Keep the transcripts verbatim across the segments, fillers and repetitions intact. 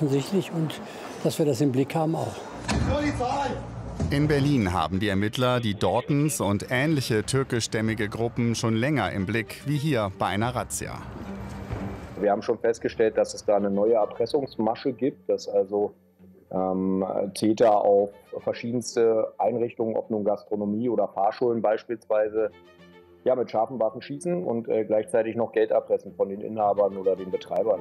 offensichtlich, und dass wir das im Blick haben auch. In Berlin haben die Ermittler die Dortens und ähnliche türkischstämmige Gruppen schon länger im Blick, wie hier bei einer Razzia. Wir haben schon festgestellt, dass es da eine neue Erpressungsmasche gibt, dass also ähm, Täter auf verschiedenste Einrichtungen, ob nun Gastronomie oder Fahrschulen beispielsweise, ja, mit scharfen Waffen schießen und äh, gleichzeitig noch Geld erpressen von den Inhabern oder den Betreibern.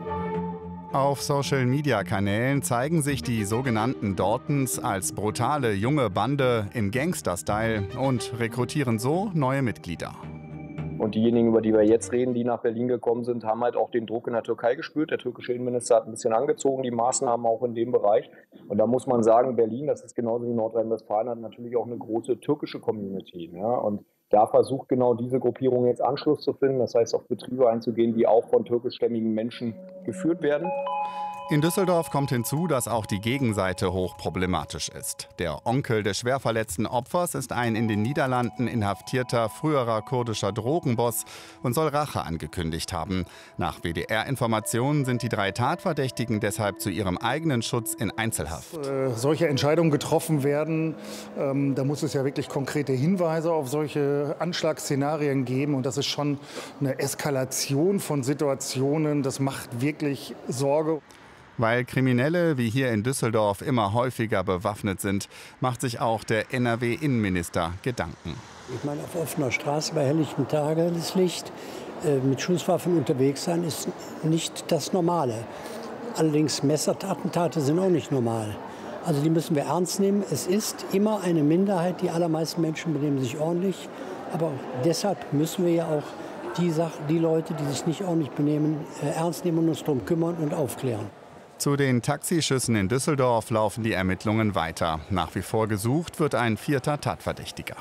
Auf Social-Media-Kanälen zeigen sich die sogenannten Dortens als brutale junge Bande im Gangster-Style und rekrutieren so neue Mitglieder. Und diejenigen, über die wir jetzt reden, die nach Berlin gekommen sind, haben halt auch den Druck in der Türkei gespürt. Der türkische Innenminister hat ein bisschen angezogen, die Maßnahmen auch in dem Bereich. Und da muss man sagen, Berlin, das ist genauso wie Nordrhein-Westfalen, hat natürlich auch eine große türkische Community. Ja? Und da versucht genau diese Gruppierung jetzt Anschluss zu finden, das heißt auf Betriebe einzugehen, die auch von türkischstämmigen Menschen geführt werden. In Düsseldorf kommt hinzu, dass auch die Gegenseite hochproblematisch ist. Der Onkel des schwer verletzten Opfers ist ein in den Niederlanden inhaftierter früherer kurdischer Drogenboss und soll Rache angekündigt haben. Nach W D R-Informationen sind die drei Tatverdächtigen deshalb zu ihrem eigenen Schutz in Einzelhaft. Äh, solche Entscheidungen getroffen werden, ähm, da muss es ja wirklich konkrete Hinweise auf solche Anschlagsszenarien geben. Und das ist schon eine Eskalation von Situationen. Das macht wirklich Sorge. Weil Kriminelle wie hier in Düsseldorf immer häufiger bewaffnet sind, macht sich auch der N R W-Innenminister Gedanken. Ich meine, auf offener Straße bei helllichtem Tageslicht äh, mit Schusswaffen unterwegs sein, ist nicht das Normale. Allerdings Messerattentate sind auch nicht normal. Also die müssen wir ernst nehmen. Es ist immer eine Minderheit, die allermeisten Menschen benehmen sich ordentlich. Aber deshalb müssen wir ja auch die, Sache, die Leute, die sich nicht ordentlich benehmen, äh, ernst nehmen und uns darum kümmern und aufklären. Zu den Taxischüssen in Düsseldorf laufen die Ermittlungen weiter. Nach wie vor gesucht wird ein vierter Tatverdächtiger.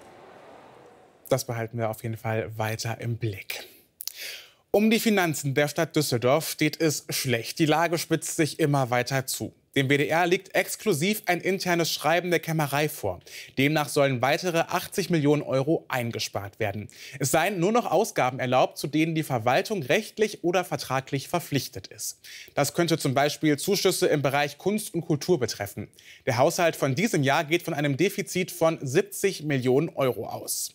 Das behalten wir auf jeden Fall weiter im Blick. Um die Finanzen der Stadt Düsseldorf steht es schlecht. Die Lage spitzt sich immer weiter zu. Dem W D R liegt exklusiv ein internes Schreiben der Kämmerei vor. Demnach sollen weitere achtzig Millionen Euro eingespart werden. Es seien nur noch Ausgaben erlaubt, zu denen die Verwaltung rechtlich oder vertraglich verpflichtet ist. Das könnte zum Beispiel Zuschüsse im Bereich Kunst und Kultur betreffen. Der Haushalt von diesem Jahr geht von einem Defizit von siebzig Millionen Euro aus.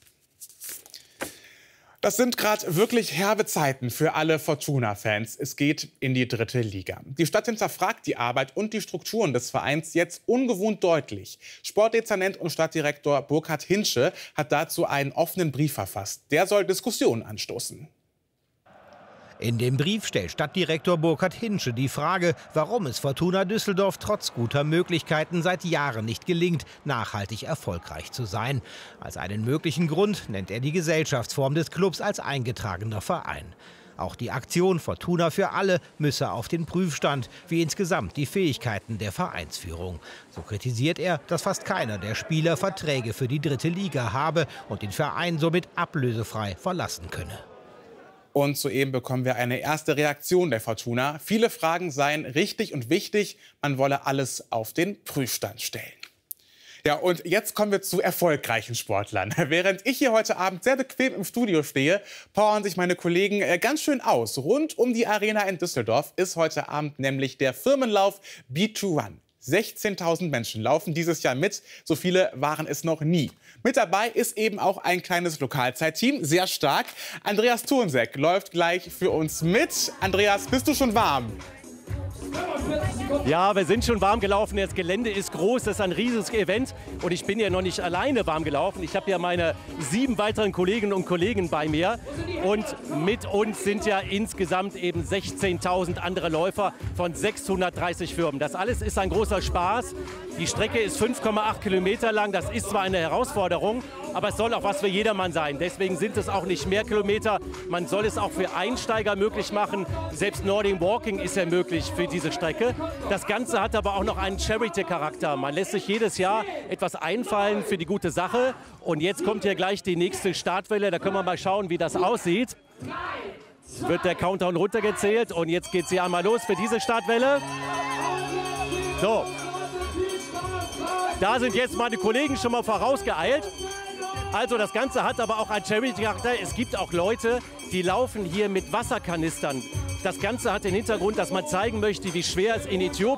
Das sind gerade wirklich herbe Zeiten für alle Fortuna-Fans. Es geht in die dritte Liga. Die Stadt hinterfragt die Arbeit und die Strukturen des Vereins jetzt ungewohnt deutlich. Sportdezernent und Stadtdirektor Burkhard Hinsche hat dazu einen offenen Brief verfasst. Der soll Diskussionen anstoßen. In dem Brief stellt Stadtdirektor Burkhard Hinsche die Frage, warum es Fortuna Düsseldorf trotz guter Möglichkeiten seit Jahren nicht gelingt, nachhaltig erfolgreich zu sein. Als einen möglichen Grund nennt er die Gesellschaftsform des Clubs als eingetragener Verein. Auch die Aktion Fortuna für alle müsse auf den Prüfstand, wie insgesamt die Fähigkeiten der Vereinsführung. So kritisiert er, dass fast keiner der Spieler Verträge für die dritte Liga habe und den Verein somit ablösefrei verlassen könne. Und soeben bekommen wir eine erste Reaktion der Fortuna. Viele Fragen seien richtig und wichtig. Man wolle alles auf den Prüfstand stellen. Ja, und jetzt kommen wir zu erfolgreichen Sportlern. Während ich hier heute Abend sehr bequem im Studio stehe, powern sich meine Kollegen ganz schön aus. Rund um die Arena in Düsseldorf ist heute Abend nämlich der Firmenlauf Beat to Run. sechzehntausend Menschen laufen dieses Jahr mit. So viele waren es noch nie. Mit dabei ist eben auch ein kleines Lokalzeitteam, sehr stark. Andreas Thurnsek läuft gleich für uns mit. Andreas, bist du schon warm? Ja, wir sind schon warm gelaufen. Das Gelände ist groß, das ist ein riesiges Event. Und ich bin ja noch nicht alleine warm gelaufen. Ich habe ja meine sieben weiteren Kolleginnen und Kollegen bei mir. Und mit uns sind ja insgesamt eben sechzehntausend andere Läufer von sechshundertdreißig Firmen. Das alles ist ein großer Spaß. Die Strecke ist fünf Komma acht Kilometer lang. Das ist zwar eine Herausforderung, aber es soll auch was für jedermann sein. Deswegen sind es auch nicht mehr Kilometer. Man soll es auch für Einsteiger möglich machen. Selbst Nordic Walking ist ja möglich für diese Strecke. Das Ganze hat aber auch noch einen Charity-Charakter. Man lässt sich jedes Jahr etwas einfallen für die gute Sache. Und jetzt kommt hier gleich die nächste Startwelle. Da können wir mal schauen, wie das aussieht. Wird der Countdown runtergezählt. Und jetzt geht sie einmal los für diese Startwelle. So. Da sind jetzt meine Kollegen schon mal vorausgeeilt. Also das Ganze hat aber auch einen Charity-Charakter. Es gibt auch Leute, die laufen hier mit Wasserkanistern. Das Ganze hat den Hintergrund, dass man zeigen möchte, wie schwer es in Äthiopien